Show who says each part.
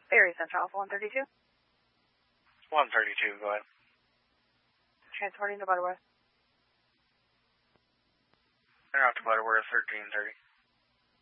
Speaker 1: Berry Central Alpha 132.
Speaker 2: 132, go ahead.
Speaker 1: Transporting to Butterworth.
Speaker 2: They're out to Butterworth, 1330.